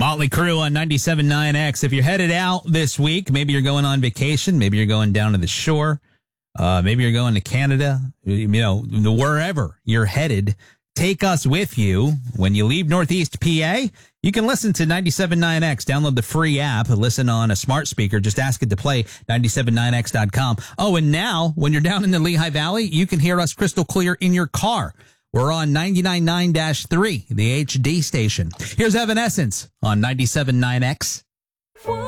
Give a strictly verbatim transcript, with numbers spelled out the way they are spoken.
Motley Crue on ninety-seven point nine X. If you're headed out this week, maybe you're going on vacation, maybe you're going down to the shore, uh, maybe you're going to Canada, you know, wherever you're headed, take us with you. When you leave Northeast P A, you can listen to ninety-seven point nine X. Download the free app, listen on a smart speaker. Just ask it to play ninety-seven point nine X dot com. Oh, and now when you're down in the Lehigh Valley, you can hear us crystal clear in your car. We're on ninety-nine point nine dash three, the H D station. Here's Evanescence on ninety-seven point nine X.